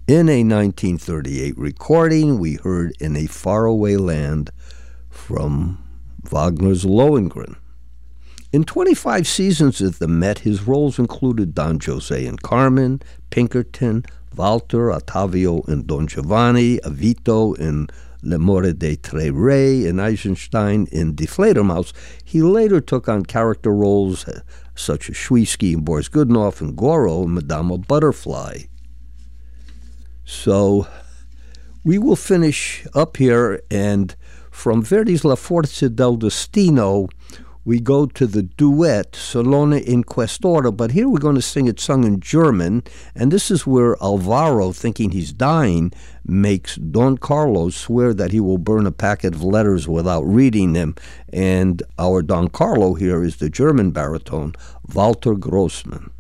In a 1938 recording, we heard In a Faraway Land from Wagner's Lohengrin. In 25 seasons at the Met, his roles included Don Jose in Carmen, Pinkerton, Walter, Ottavio in Don Giovanni, Avito in L'amore dei tre re, and Eisenstein in Die Fledermaus. He later took on character roles such as Schwiesky and Boris Godunov and Goro in Madama Butterfly. So we will finish up here, and from Verdi's La Forza del Destino, we go to the duet, Salone in Quest'ora, but here we're going to sing it sung in German, and this is where Alvaro, thinking he's dying, makes Don Carlos swear that he will burn a packet of letters without reading them, and our Don Carlo here is the German baritone, Walter Grossmann.